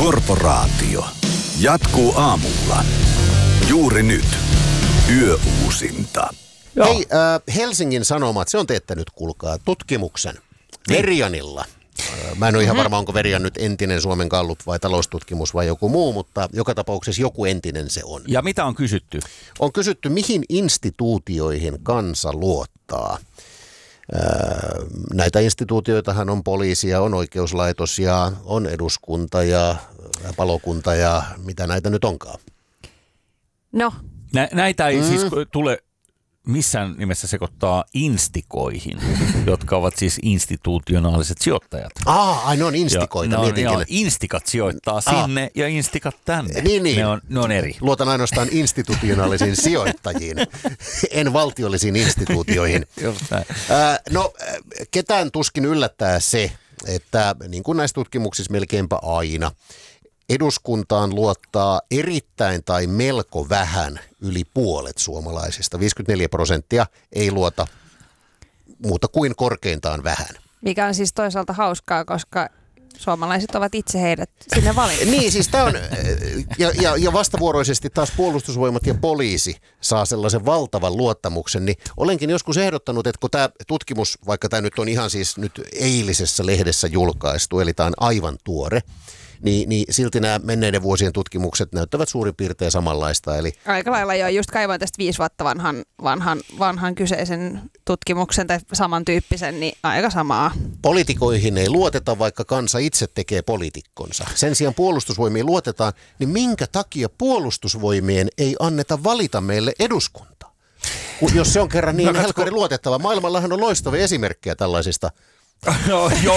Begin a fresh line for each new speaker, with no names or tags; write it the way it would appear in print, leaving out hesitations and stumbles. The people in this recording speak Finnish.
Korporaatio jatkuu aamulla. Juuri nyt. Yöuusinta.
Hei, Helsingin Sanomat, se on teettänyt, kuulkaa, tutkimuksen Verianilla. Mä en ole ihan varma, onko Verian nyt entinen Suomen Gallup vai taloustutkimus vai joku muu, mutta joka tapauksessa joku entinen se on.
Ja mitä on kysytty?
On kysytty, mihin instituutioihin kansa luottaa. Näitä instituutioitahan on poliisi ja on oikeuslaitos ja on eduskunta ja palokunta ja mitä näitä nyt onkaan.
No.
Näitä ei siis tule missään nimessä sekoittaa instikoihin, jotka ovat siis institutionaaliset sijoittajat.
Ai ne on instikoita.
Instikat sijoittaa sinne ja instikat tänne.
Niin.
Ne on eri.
Luotan ainoastaan institutionaalisiin sijoittajiin, en valtiollisiin instituutioihin. Ketään tuskin yllättää se, että niin kuin näissä tutkimuksissa melkeinpä aina, eduskuntaan luottaa erittäin tai melko vähän yli puolet suomalaisista. 54% ei luota muuta kuin korkeintaan vähän.
Mikä on siis toisaalta hauskaa, koska suomalaiset ovat itse heidät sinne valinneet.
Niin, siis tämä on, ja vastavuoroisesti taas puolustusvoimat ja poliisi saa sellaisen valtavan luottamuksen, niin olenkin joskus ehdottanut, että kun tämä tutkimus, vaikka tämä nyt on ihan siis nyt eilisessä lehdessä julkaistu, eli tämä on aivan tuore, niin silti nämä menneiden vuosien tutkimukset näyttävät suurin piirtein samanlaista. Eli
aika lailla jo, just kaivoin tästä 5 vuotta vanhan kyseisen tutkimuksen tai samantyyppisen, niin aika samaa.
Poliitikoihin ei luoteta, vaikka kansa itse tekee poliitikkonsa. Sen sijaan puolustusvoimiin luotetaan, niin minkä takia puolustusvoimien ei anneta valita meille eduskuntaa? Jos se on kerran niin helkkari luotettava. Maailmallahan on loistavia esimerkkejä tällaisista.